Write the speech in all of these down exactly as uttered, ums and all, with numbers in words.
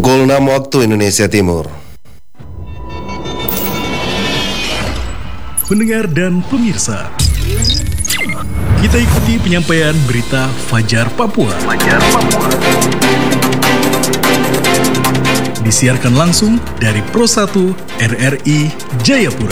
Pukul enam waktu Indonesia Timur. Pendengar dan pemirsa, kita ikuti penyampaian berita Fajar Papua. Fajar Papua. Disiarkan langsung dari Pro satu R R I Jayapura.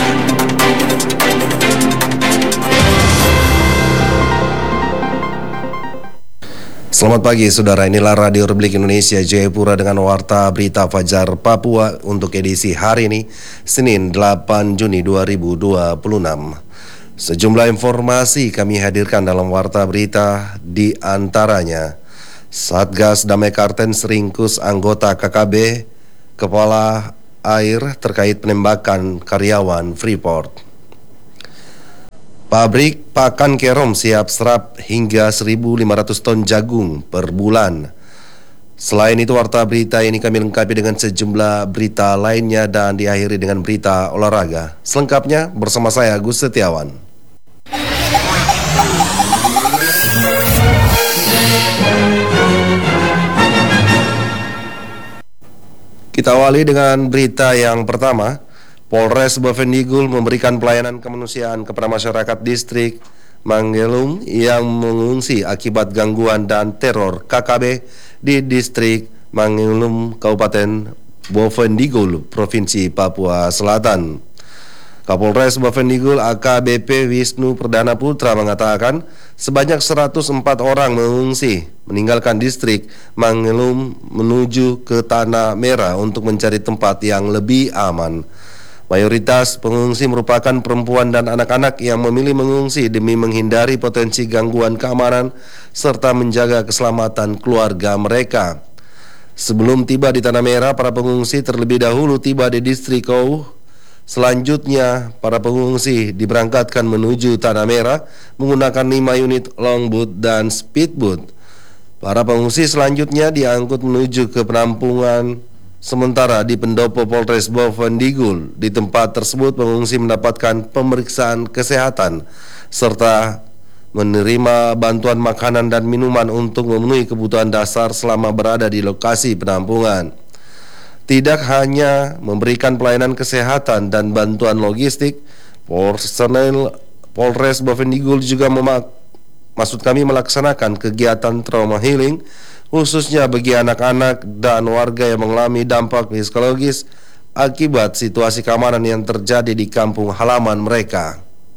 Selamat pagi saudara, inilah Radio Republik Indonesia Jayapura dengan warta berita Fajar Papua untuk edisi hari ini, Senin delapan Juni dua ribu dua puluh enam. Sejumlah informasi kami hadirkan dalam warta berita, di antaranya Satgas Damai Kartens ringkus anggota K K B Kepala Air terkait penembakan karyawan Freeport. Pabrik pakan Kerom siap serap hingga seribu lima ratus ton jagung per bulan. Selain itu, warta berita ini kami lengkapi dengan sejumlah berita lainnya dan diakhiri dengan berita olahraga. Selengkapnya bersama saya Agus Setiawan. Kita awali dengan berita yang pertama. Polres Bovendigul memberikan pelayanan kemanusiaan kepada masyarakat distrik Manggelum yang mengungsi akibat gangguan dan teror K K B di distrik Manggelum, Kabupaten Bovendigul, Provinsi Papua Selatan. Kapolres Bovendigul A K B P Wisnu Perdana Putra mengatakan sebanyak seratus empat orang mengungsi meninggalkan distrik Manggelum menuju ke Tanah Merah untuk mencari tempat yang lebih aman. Mayoritas pengungsi merupakan perempuan dan anak-anak yang memilih mengungsi demi menghindari potensi gangguan keamanan serta menjaga keselamatan keluarga mereka. Sebelum tiba di Tanah Merah, para pengungsi terlebih dahulu tiba di distrik Kouh. Selanjutnya, para pengungsi diberangkatkan menuju Tanah Merah menggunakan lima unit longboat dan speedboat. Para pengungsi selanjutnya diangkut menuju ke penampungan sementara di pendopo Polres Bovendigul. Di tempat tersebut pengungsi mendapatkan pemeriksaan kesehatan serta menerima bantuan makanan dan minuman untuk memenuhi kebutuhan dasar selama berada di lokasi penampungan. Tidak hanya memberikan pelayanan kesehatan dan bantuan logistik, personel Polres Bovendigul juga memak maksud kami melaksanakan kegiatan trauma healing khususnya bagi anak-anak dan warga yang mengalami dampak psikologis akibat situasi keamanan yang terjadi di kampung halaman mereka.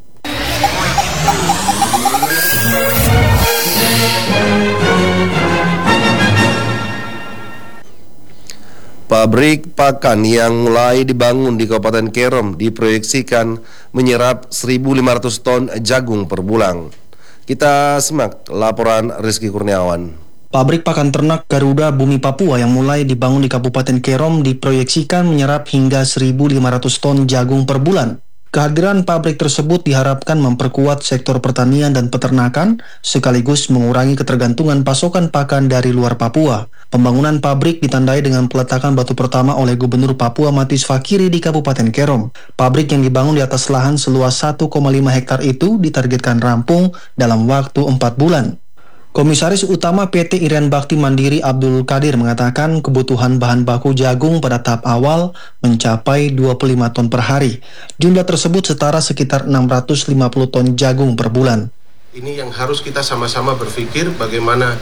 Pabrik pakan yang mulai dibangun di Kabupaten Kerom diproyeksikan menyerap seribu lima ratus ton jagung per bulan. Kita simak laporan Rizky Kurniawan. Pabrik pakan ternak Garuda Bumi Papua yang mulai dibangun di Kabupaten Kerom diproyeksikan menyerap hingga seribu lima ratus ton jagung per bulan. Kehadiran pabrik tersebut diharapkan memperkuat sektor pertanian dan peternakan, sekaligus mengurangi ketergantungan pasokan pakan dari luar Papua. Pembangunan pabrik ditandai dengan peletakan batu pertama oleh Gubernur Papua Matius Fakiri di Kabupaten Kerom. Pabrik yang dibangun di atas lahan seluas satu koma lima hektar itu ditargetkan rampung dalam waktu empat bulan. Komisaris Utama P T Irian Bakti Mandiri Abdul Qadir mengatakan kebutuhan bahan baku jagung pada tahap awal mencapai dua puluh lima ton per hari. Jumlah tersebut setara sekitar enam ratus lima puluh ton jagung per bulan. Ini yang harus kita sama-sama berpikir bagaimana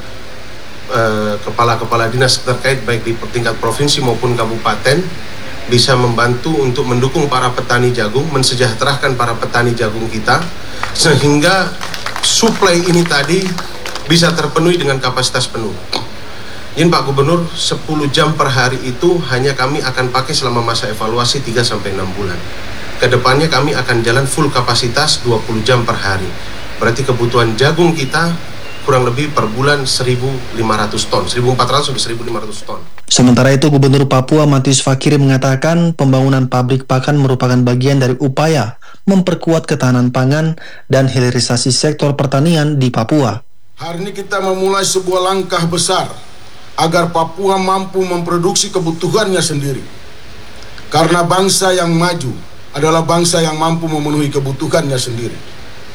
eh, kepala-kepala dinas terkait baik di tingkat provinsi maupun kabupaten bisa membantu untuk mendukung para petani jagung, mensejahterakan para petani jagung kita sehingga suplai ini tadi bisa terpenuhi dengan kapasitas penuh. Ini Pak Gubernur, sepuluh jam per hari itu hanya kami akan pakai selama masa evaluasi tiga sampai enam bulan. Kedepannya kami akan jalan full kapasitas dua puluh jam per hari. Berarti kebutuhan jagung kita kurang lebih per bulan seribu lima ratus ton, seribu empat ratus sampai seribu lima ratus ton. Sementara itu, Gubernur Papua Matius Fakiri mengatakan pembangunan pabrik pakan merupakan bagian dari upaya memperkuat ketahanan pangan dan hilirisasi sektor pertanian di Papua. Hari ini kita memulai sebuah langkah besar agar Papua mampu memproduksi kebutuhannya sendiri. Karena bangsa yang maju adalah bangsa yang mampu memenuhi kebutuhannya sendiri.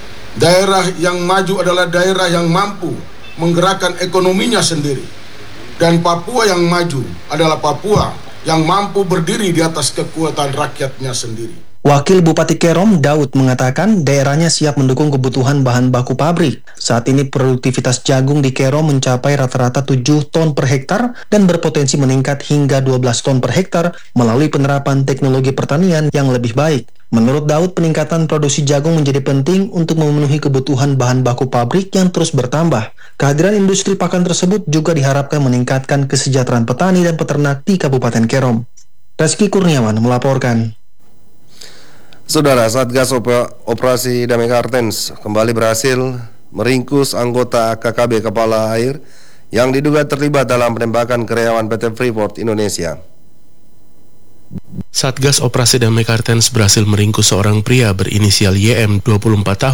Daerah yang maju adalah daerah yang mampu menggerakkan ekonominya sendiri. Dan Papua yang maju adalah Papua yang mampu berdiri di atas kekuatan rakyatnya sendiri. Wakil Bupati Kerom, Daud, mengatakan daerahnya siap mendukung kebutuhan bahan baku pabrik. Saat ini produktivitas jagung di Kerom mencapai rata-rata tujuh ton per hektar dan berpotensi meningkat hingga dua belas ton per hektar melalui penerapan teknologi pertanian yang lebih baik. Menurut Daud, peningkatan produksi jagung menjadi penting untuk memenuhi kebutuhan bahan baku pabrik yang terus bertambah. Kehadiran industri pakan tersebut juga diharapkan meningkatkan kesejahteraan petani dan peternak di Kabupaten Kerom. Reski Kurniawan melaporkan. Saudara, Satgas Op- Operasi Damai Kartens kembali berhasil meringkus anggota K K B Kepala Air yang diduga terlibat dalam penembakan karyawan P T Freeport Indonesia. Satgas Operasi Damai Kartens berhasil meringkus seorang pria berinisial Y M, dua puluh empat tahun,